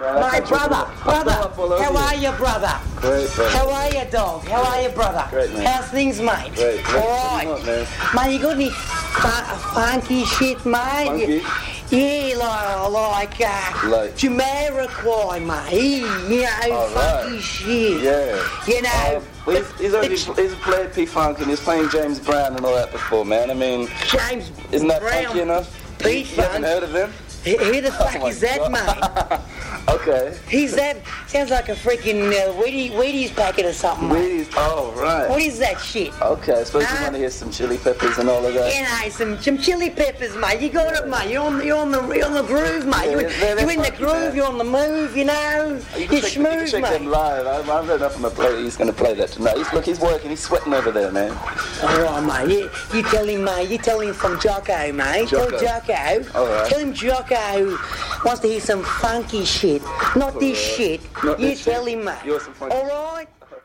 My brother, how are you, brother? Great, man. How are you, dog? How are you, brother? Great, man. How's things, mate? Great. All right. What do you want, Mate, you got any funky shit, mate? Funky? Yeah, like Jamiroquai, mate. You know, All funky right. shit. Yeah. You know, He's played P-Funk and he's playing James Brown and all that before, man. I mean, James isn't that Brown, funky enough? You haven't P-Funk. heard of him? Who the fuck my is that, God. mate? Okay. He's that. Sounds like a freaking Wheaties packet or something, mate. Oh, right. What is that shit? Okay, I suppose you want to hear some Chili Peppers and all of that. You know, some chili peppers, mate. You got it, mate. You're on the groove, mate. Yeah, you're in the funky, groove. man. You're on the move. You know. You You're can smooth, check them mate. live. I've read up on the play. He's going to play that tonight. He's working. He's sweating over there, man. All right, mate. You tell him, mate. You tell him from Jocko, mate. Jocko. Tell Jocko. All right. Tell him Jocko wants to hear some funky shit. Not this shit. Not You this tell shit. him, mate. You want some funky All right.